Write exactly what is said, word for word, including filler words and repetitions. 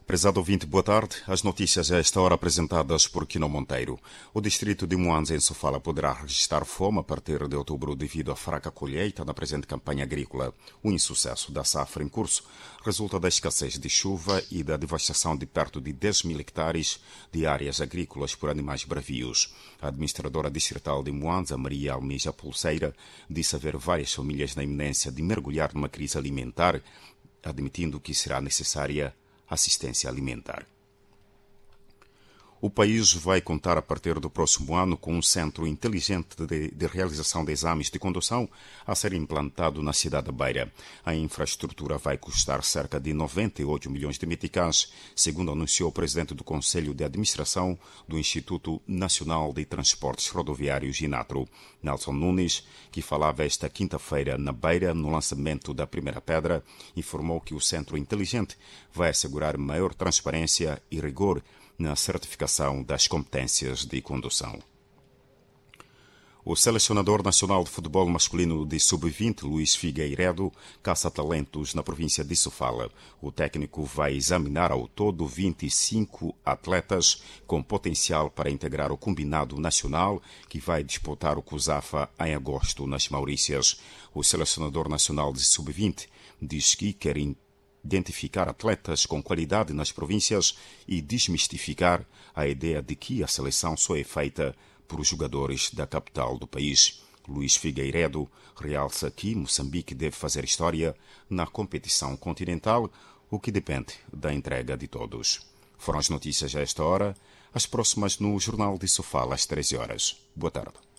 Prezado ouvinte, boa tarde. As notícias a esta hora apresentadas por Quino Monteiro. O distrito de Muanza, em Sofala, poderá registrar fome a partir de outubro devido à fraca colheita na presente campanha agrícola. O insucesso da safra em curso resulta da escassez de chuva e da devastação de perto de dez mil hectares de áreas agrícolas por animais bravios. A administradora distrital de Muanza, Maria Almeja Pulseira, disse haver várias famílias na iminência de mergulhar numa crise alimentar, admitindo que será necessária assistência alimentar. O país vai contar a partir do próximo ano com um centro inteligente de, de realização de exames de condução a ser implantado na cidade da Beira. A infraestrutura vai custar cerca de noventa e oito milhões de meticais, segundo anunciou o presidente do Conselho de Administração do Instituto Nacional de Transportes Rodoviários, INATRO, Nelson Nunes, que falava esta quinta-feira na Beira no lançamento da primeira pedra, informou que o centro inteligente vai assegurar maior transparência e rigor na certificação das competências de condução. O selecionador nacional de futebol masculino de sub vinte, Luís Figueiredo, caça talentos na província de Sofala. O técnico vai examinar ao todo vinte e cinco atletas com potencial para integrar o combinado nacional que vai disputar o COSAFA em agosto nas Maurícias. O selecionador nacional de sub vinte diz que quer identificar atletas com qualidade nas províncias e desmistificar a ideia de que a seleção só é feita por jogadores da capital do país. Luís Figueiredo realça que Moçambique deve fazer história na competição continental, o que depende da entrega de todos. Foram as notícias a esta hora, as próximas no Jornal de Sofala às treze horas. Boa tarde.